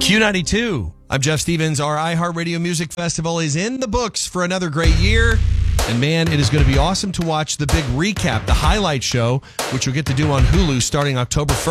Q92. I'm Jeff Stevens. Our iHeartRadio Music Festival is in the books for another great year. And man, it is going to be awesome to watch the big recap, the highlight show, which you'll get to do on Hulu starting October 1st.